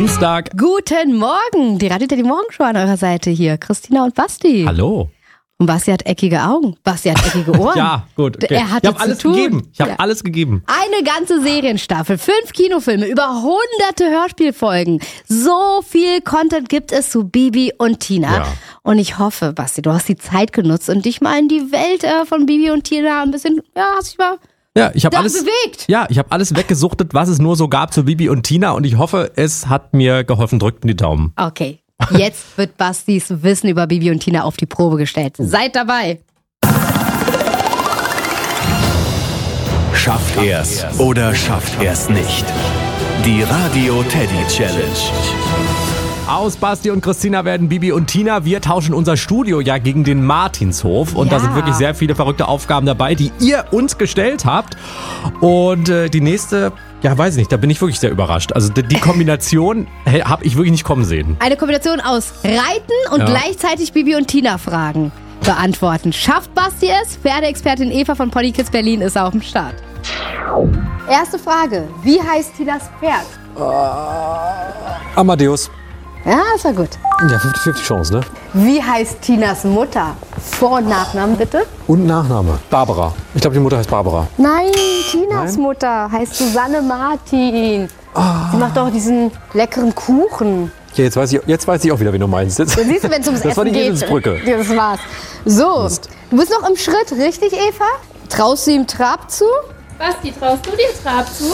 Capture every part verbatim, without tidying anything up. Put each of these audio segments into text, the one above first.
Dienstag. Guten Morgen, die Radio Teddy Morgenshow an eurer Seite hier. Christina und Basti. Hallo. Und Basti hat eckige Augen. Basti hat eckige Ohren. Ja, gut. Okay. Er hatte ich habe alles zu tun. gegeben. Ich habe Ja. alles gegeben. Eine ganze Serienstaffel, fünf Kinofilme, über hunderte Hörspielfolgen. So viel Content gibt es zu Bibi und Tina. Ja. Und ich hoffe, Basti, du hast die Zeit genutzt und dich mal in die Welt äh, von Bibi und Tina ein bisschen, ja, hast dich mal Ja, ich habe da alles bewegt. Ja, ich habe alles weggesuchtet, was es nur so gab zu Bibi und Tina und ich hoffe, es hat mir geholfen. Drückt mir die Daumen. Okay, jetzt wird Bastis Wissen über Bibi und Tina auf die Probe gestellt. Seid dabei. Schafft er's oder schafft er's nicht? Die Radio Teddy Challenge. Aus Basti und Christina werden Bibi und Tina. Wir tauschen unser Studio ja gegen den Martinshof. Und Ja. da sind wirklich sehr viele verrückte Aufgaben dabei, die ihr uns gestellt habt. Und äh, die nächste, ja weiß ich nicht, da bin ich wirklich sehr überrascht. Also die, die Kombination hey, habe ich wirklich nicht kommen sehen. Eine Kombination aus Reiten und Ja. gleichzeitig Bibi und Tina Fragen beantworten. Schafft Basti es? Pferdeexpertin Eva von Pony Kids Berlin ist auf dem Start. Erste Frage. Wie heißt Tinas Pferd? Amadeus. Ja, ist ja gut. Ja, fünfzig fünfzig Chance, ne? Wie heißt Tinas Mutter? Vor- und Nachnamen bitte? Und Nachname. Barbara. Ich glaube, die Mutter heißt Barbara. Nein, Tinas Nein? Mutter heißt Susanne Martin. Sie macht doch diesen leckeren Kuchen. Ja, jetzt weiß ich, jetzt weiß ich auch wieder, wen du meinst. Jetzt, Dann siehst du, wenn es ums das Essen war die geht. Eselsbrücke. Ja, das war's. So, Mist. du bist noch im Schritt, richtig, Eva? Traust du ihm Trab zu? Basti, traust du dir Trab zu?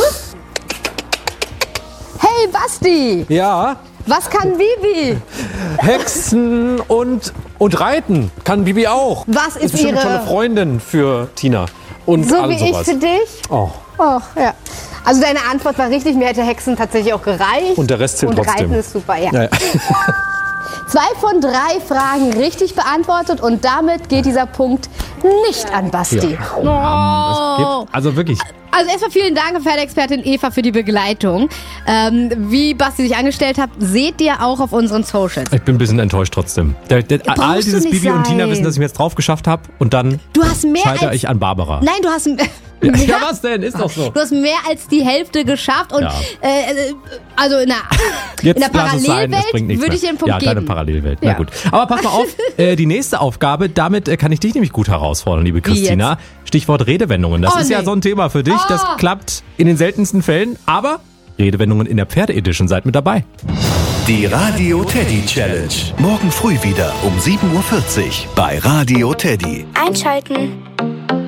Hey, Basti! Ja, Was kann Bibi? Hexen und, und Reiten kann Bibi auch. Was ist bestimmt ihre- eine tolle Freundin für Tina. Und So all wie ich sowas. für dich? Oh. Oh, ja. Also deine Antwort war richtig, mir hätte Hexen tatsächlich auch gereicht. Und der Rest zählt Und trotzdem. Reiten ist super, ja. Ja, ja. Zwei von drei Fragen richtig beantwortet und damit geht dieser Punkt nicht an Basti. Oh. Gibt, also wirklich. Also erstmal vielen Dank an Pferdeexpertin Eva für die Begleitung. Ähm, wie Basti sich angestellt hat, seht ihr auch auf unseren Socials. Ich bin ein bisschen enttäuscht trotzdem. Der, der, Brauchst all du dieses nicht Bibi und Tina sein. wissen, dass ich mir jetzt drauf geschafft habe und dann Du hast mehr scheitere als... ich an Barbara. Nein, du hast... Ja, ja, was denn? Ist doch so. Du hast mehr als die Hälfte geschafft und Ja. äh, also in der, Jetzt in der lass es sein, es bringt Parallelwelt nichts würde ich dir mehr. einen Punkt ja, geben. kleine Parallelwelt. Ja. Na gut. Aber pass mal auf, äh, die nächste Aufgabe, damit äh, kann ich dich nämlich gut herausfordern, liebe Christina. Stichwort Redewendungen. Das Oh, ist ja nee. so ein Thema für dich. Das Oh. klappt in den seltensten Fällen, aber Redewendungen in der Pferde-Edition, seid mit dabei. Die Radio Teddy Challenge. Morgen früh wieder um sieben Uhr vierzig bei Radio Teddy. Einschalten.